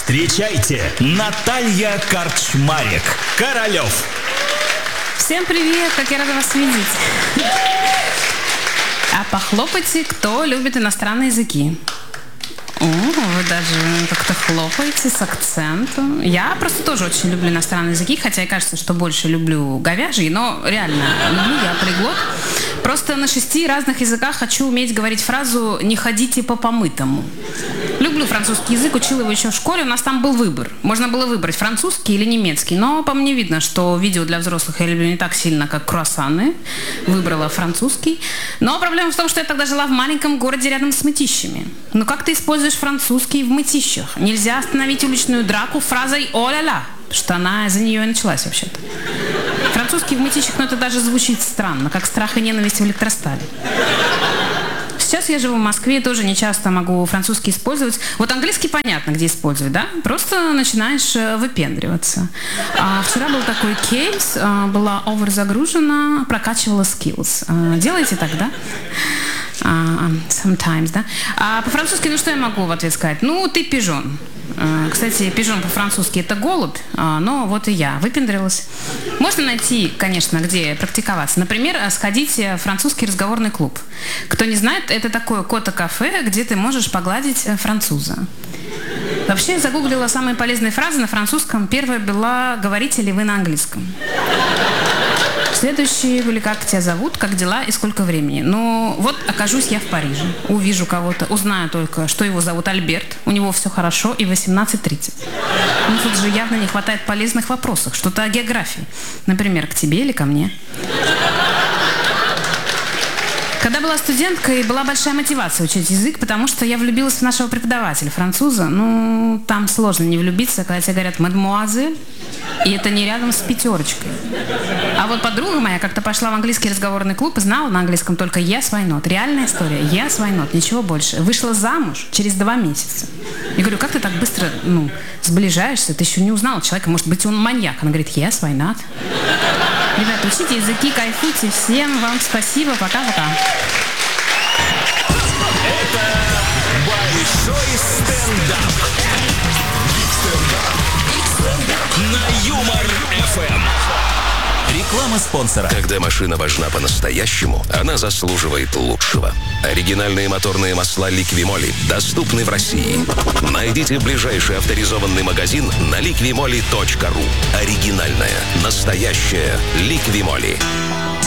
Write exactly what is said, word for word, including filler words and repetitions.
Встречайте, Наталья Корчмарик, Королёв. Всем привет, как я рада вас видеть. А похлопайте, кто любит иностранные языки. О, вы даже как-то хлопаете с акцентом. Я просто тоже очень люблю иностранные языки, хотя и кажется, что больше люблю говяжий, но реально люблю я полиглот. Просто на шести разных языках хочу уметь говорить фразу «не ходите по помытому». Люблю французский язык, учила его еще в школе, у нас там был выбор. Можно было выбрать французский или немецкий, но по мне видно, что видео для взрослых я люблю не так сильно, как круассаны. Выбрала французский. Но проблема в том, что я тогда жила в маленьком городе рядом с Мытищами. Ну как ты используешь французский в Мытищах? Нельзя остановить уличную драку фразой «о-ля-ля», что она из-за нее и началась вообще-то. Французский в Мытищах, ну это даже звучит странно, как страх и ненависть в электростале. Сейчас я живу в Москве, тоже не часто могу французский использовать. Вот английский понятно, где использовать, да? Просто начинаешь выпендриваться. А вчера был такой кейс, была оверзагружена, прокачивала skills. Делаете так, да? Uh, sometimes, да? А по-французски, ну что я могу в ответ сказать? Ну, ты пижон. Uh, кстати, пижон по-французски это голубь, uh, но вот и я выпендрилась. Можно найти, конечно, где практиковаться. Например, сходить в французский разговорный клуб. Кто не знает, это такое кота-кафе, где ты можешь погладить француза. Вообще, я загуглила самые полезные фразы на французском. Первая была «Говорите ли вы на английском?». Следующие были «Как тебя зовут?», «Как дела?» и «Сколько времени?». Ну, вот окажусь я в Париже, увижу кого-то, узнаю только, что его зовут Альберт, у него все хорошо и восемнадцать тридцать. Ну, тут же явно не хватает полезных вопросов, что-то о географии. Например, к тебе или ко мне. Когда была студенткой, была большая мотивация учить язык, потому что я влюбилась в нашего преподавателя, француза. Ну, там сложно не влюбиться, когда тебе говорят «мадемуазель», и это не рядом с пятерочкой. А вот подруга моя как-то пошла в английский разговорный клуб и знала на английском только «yes, why not». Реальная история. «Yes, why not», ничего больше. Вышла замуж через два месяца. Я говорю, как ты так быстро, ну, сближаешься? Ты еще не узнала человека, может быть, он маньяк. Она говорит, «yes, why not». Ребята, учите языки, кайфуйте. Всем вам спасибо. Пока-пока. Это большой стендап. На Юмор-эф эм. Реклама спонсора. Когда машина важна по-настоящему, она заслуживает лучшего. Оригинальные моторные масла Liqui-Moly доступны в России. Найдите ближайший авторизованный магазин на liqui moly точка ру. Оригинальная, настоящая Liqui-Moly.